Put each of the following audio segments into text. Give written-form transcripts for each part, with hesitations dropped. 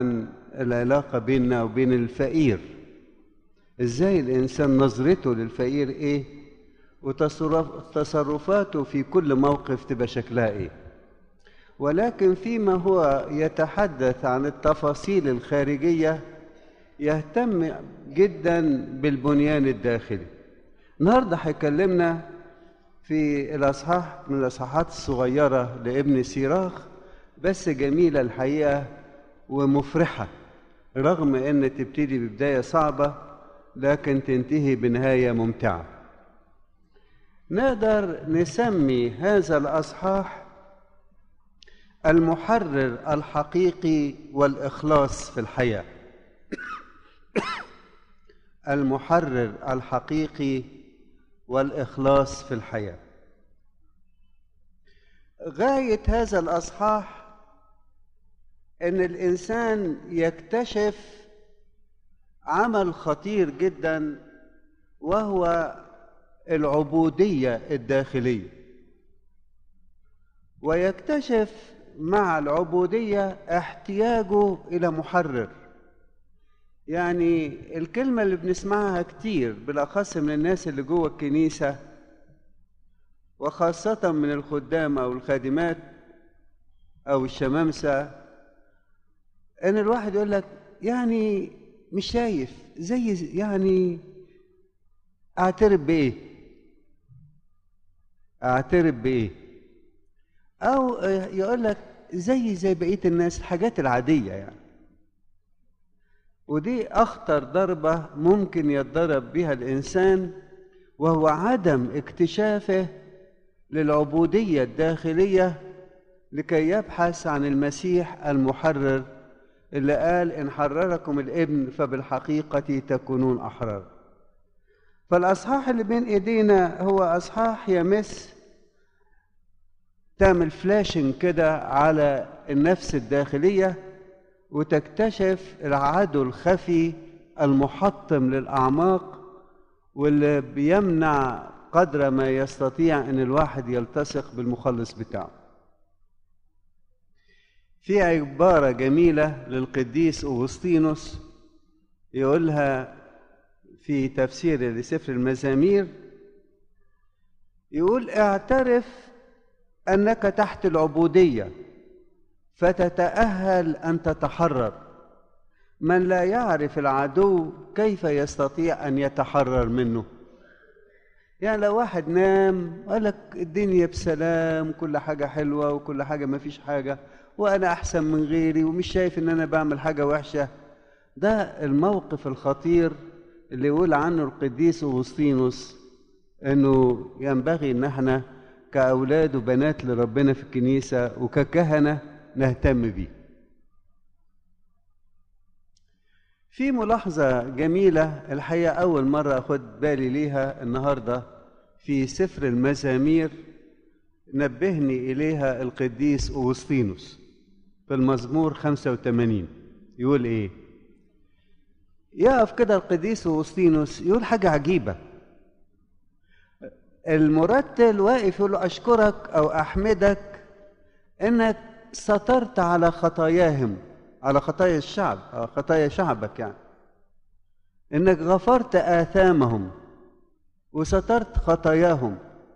العلاقة بيننا وبين الفقير. ازاي الانسان نظرته للفقير ايه، وتصرفاته في كل موقف تبقى شكلها ايه. ولكن فيما هو يتحدث عن التفاصيل الخارجية يهتم جدا بالبنيان الداخلي. النهارده هيكلمنا في الأصحاح من الأصحاحات الصغيرة لابن سيراخ، بس جميلة الحقيقة ومفرحة، رغم أن تبتدي ببداية صعبة لكن تنتهي بنهاية ممتعة. نقدر نسمي هذا الأصحاح المحرر الحقيقي والإخلاص في الحياة. المحرر الحقيقي والإخلاص في الحياة. غاية هذا الأصحاح إن الإنسان يكتشف عمل خطير جدا، وهو العبودية الداخلية، ويكتشف مع العبودية احتياجه إلى محرر. يعني الكلمة اللي بنسمعها كتير بالأخص من الناس اللي جوه الكنيسة، وخاصة من الخدام أو الخادمات أو الشمامسة، إن الواحد يقول لك يعني مش شايف زي، يعني أعترف بإيه؟ أعترف بإيه؟ أو يقول لك زي بقية الناس، الحاجات العادية يعني. ودي أخطر ضربة ممكن يتضرب بها الإنسان، وهو عدم اكتشافه للعبودية الداخلية لكي يبحث عن المسيح المحرر اللي قال إن حرركم الابن فبالحقيقة تكونون أحرار. فالأصحاح اللي بين إيدينا هو أصحاح يمس، تعمل فلاشنج كده على النفس الداخلية، وتكتشف العدو الخفي المحطم للأعماق، واللي بيمنع قدر ما يستطيع أن الواحد يلتصق بالمخلص بتاعه. في عبارة جميلة للقديس أغسطينوس يقولها في تفسير لسفر المزامير، يقول اعترف أنك تحت العبودية فتتأهل أن تتحرر. من لا يعرف العدو كيف يستطيع أن يتحرر منه؟ يعني لو واحد نام قال لك الدنيا بسلام، كل حاجة حلوة وكل حاجة ما فيش حاجة، وأنا أحسن من غيري ومش شايف إن أنا بعمل حاجة وحشة، ده الموقف الخطير اللي يقول عنه القديس أغسطينوس إنه ينبغي إن احنا كأولاد وبنات لربنا في الكنيسة وككهنة نهتم بيه. في ملاحظة جميلة الحقيقة أول مرة أخد بالي ليها النهاردة في سفر المزامير، نبهني إليها القديس أغسطينوس في المزمور 85. يقول إيه؟ يقف كده القديس أغسطينوس يقول حاجة عجيبة. المرتل واقف يقول له أشكرك أو أحمدك إنك سترت على خطاياهم، على خطايا الشعب، خطايا شعبك، يعني إنك غفرت آثامهم وسترت خطاياهم.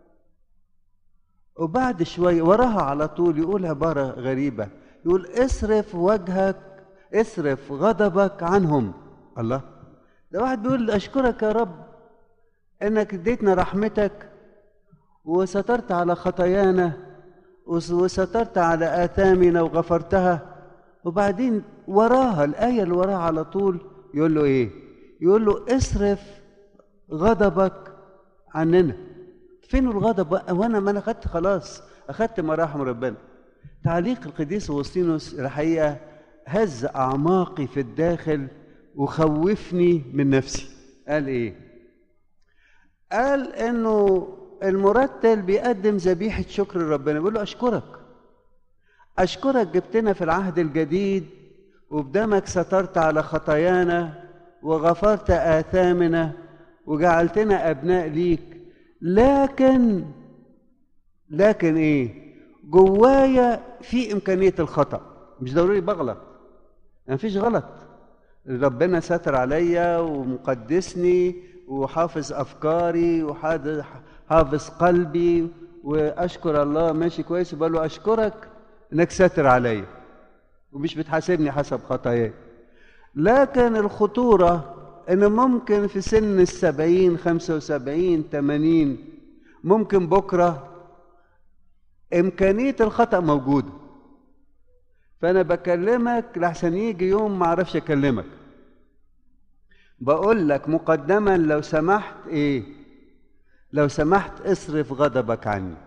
وبعد شوية وراها على طول يقول عبارة غريبة، يقول اصرف وجهك، اصرف غضبك عنهم. الله، ده واحد بيقول أشكرك يا رب إنك اديتنا رحمتك وسترت على خطايانا وسترت على آثامنا وغفرتها، وبعدين وراها الآية اللي وراها على طول يقول له إيه؟ يقول له اصرف غضبك عننا. فين الغضب وانا ما انا اخدت خلاص، اخدت مراحم ربنا. تعليق القديس أغسطينوس الحقيقه هز اعماقي في الداخل وخوفني من نفسي. قال ايه؟ قال انه المرتل بيقدم ذبيحه شكر لربنا، بيقول له اشكرك جبتنا في العهد الجديد وبدمك سترت على خطايانا وغفرت آثامنا وجعلتنا ابناء ليك، لكن ايه؟ جوايا في امكانيه الخطا، مش ضروري بغلط، مفيش غلط، ربنا ساتر عليا ومقدسني وحافظ أفكاري وحافظ قلبي، وأشكر الله ماشي كويس، وبقول له أشكرك إنك ساتر عليا ومش بتحاسبني حسب خطاياي. لكن الخطورة إن ممكن في سن 70 75 80 ممكن بكرة إمكانية الخطأ موجودة، فأنا بكلمك لحسن يجي يوم ما أعرفش أكلمك. بقول لك مقدما لو سمحت لو سمحت اصرف غضبك عني.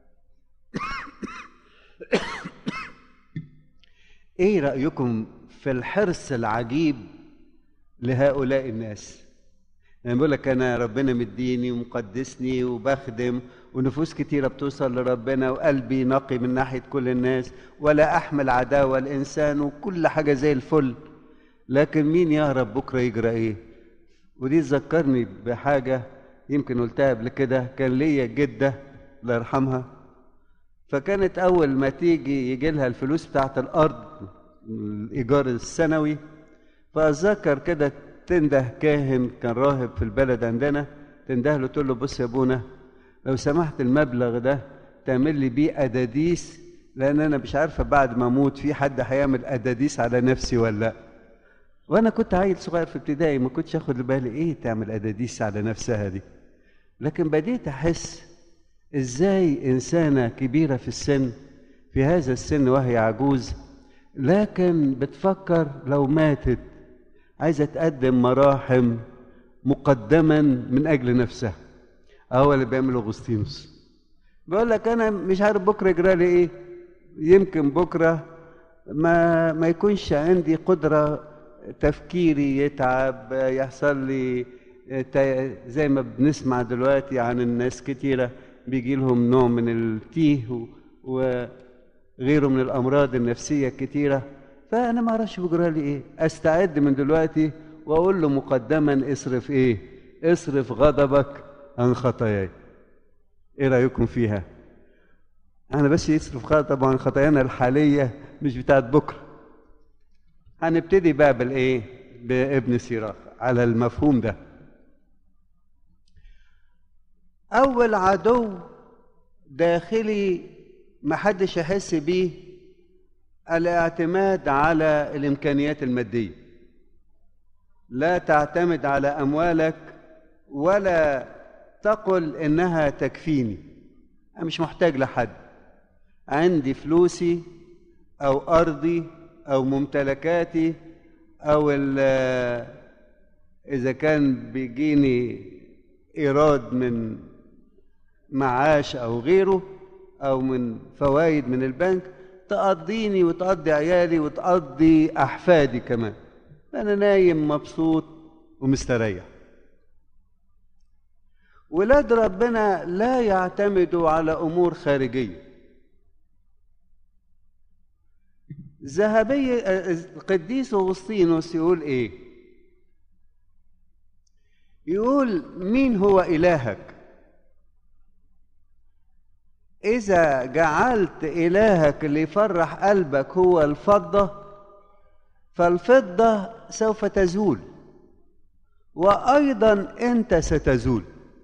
ايه رأيكم في الحرص العجيب لهؤلاء الناس؟ يعني بقول لك انا ربنا مديني ومقدسني وبخدم، ونفوس كتيرة بتوصل لربنا، وقلبي نقي من ناحية كل الناس، ولا احمل عداوة الانسان، وكل حاجة زي الفل. لكن مين يهرب بكرة يجرى ايه؟ ودي تذكرني بحاجة يمكن قلتها قبل كده. كان ليا جدة الله يرحمها، فكانت أول ما يجي لها الفلوس بتاعت الأرض الإيجار السنوي، فأتذكر كده تنده كاهن كان راهب في البلد عندنا، تنده له تقول له بص يا أبونا لو سمحت المبلغ ده تعمل لي بيه أداديس، لأن أنا مش عارفة بعد ما أموت في حد هيعمل أداديس على نفسي ولا لأ. وانا كنت عيل صغير في ابتدائي، ما كنتش اخد بالي ايه تعمل اداديس على نفسها دي. لكن بديت احس ازاي انسانه كبيره في السن، في هذا السن وهي عجوز، لكن بتفكر لو ماتت عايزه تقدم مراحم مقدما من اجل نفسها. هو اللي بيعمله اغسطينوس، بيقول لك انا مش عارف بكره يجرى لي ايه، يمكن بكره ما يكونش عندي قدره، تفكيري يتعب، يحصل لي زي ما بنسمع دلوقتي عن الناس كتيرة بيجي لهم نوع من التيه وغيره من الأمراض النفسية كتيرة. فأنا ما أعرفش بجرى لي إيه، أستعد من دلوقتي وأقول له مقدما اصرف اصرف غضبك عن خطاياي. إيه رأيكم فيها؟ أنا بس يصرف غضبه عن خطايانا الحالية مش بتاعت بكرة. هنبتدي بقى بابن سيراخ على المفهوم ده. أول عدو داخلي محدش يحس بيه الاعتماد على الإمكانيات المادية. لا تعتمد على أموالك ولا تقل إنها تكفيني، أنا مش محتاج لحد، عندي فلوسي أو أرضي أو ممتلكاتي أو إذا كان بيجيني إيراد من معاش أو غيره أو من فوائد من البنك تقضيني وتقضي عيالي وتقضي أحفادي كمان، أنا نايم مبسوط ومستريح. ولاد ربنا لا يعتمدوا على أمور خارجية. ذهبي القديس أغسطينوس يقول إيه؟ يقول مين هو إلهك؟ إذا جعلت إلهك اللي يفرح قلبك هو الفضة، فالفضة سوف تزول، وأيضا أنت ستزول.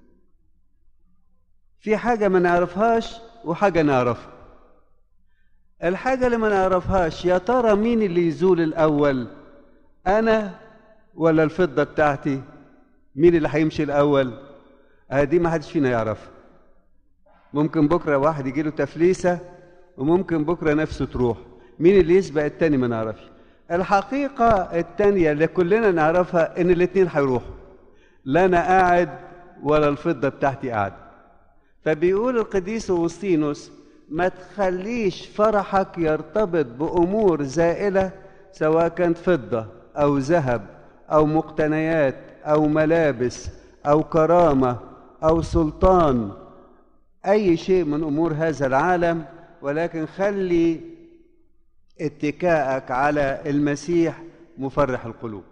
في حاجة ما نعرفهاش وحاجة نعرفها. الحاجة اللي ما نعرفهاش يا ترى مين اللي يزول الأول، أنا ولا الفضة بتاعتي؟ مين اللي هيمشي الأول؟ دي ما حدش فينا يعرفها. ممكن بكرة واحد يجيله تفليسة وممكن بكرة نفسه تروح، مين اللي يسبق التاني ما نعرفش. الحقيقة التانية اللي كلنا نعرفها إن الاتنين هيروحوا، لا أنا قاعد ولا الفضة بتاعتي قاعد. فبيقول القديس أغسطينوس ما تخليش فرحك يرتبط بأمور زائلة، سواء كانت فضة أو ذهب أو مقتنيات أو ملابس أو كرامة أو سلطان، أي شيء من أمور هذا العالم، ولكن خلي اتكاءك على المسيح مفرح القلوب.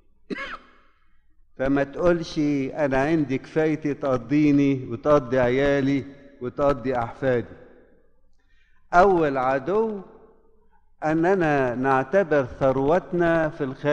فما تقولش أنا عندي كفايتي تقضيني وتقضي عيالي وتقضي أحفادي. أول عدو أننا نعتبر ثروتنا في الخارج